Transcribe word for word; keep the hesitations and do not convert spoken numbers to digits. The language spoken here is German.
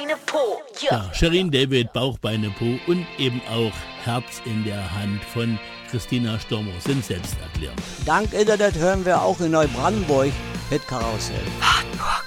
Beine, Po. Ja, Shirin David, Bauch, Beine, Po und eben auch Herz in der Hand von Christina Stormer sind selbsterklärend. Dank Internet hören wir auch in Neubrandenburg Hitkarussell. Wartburg.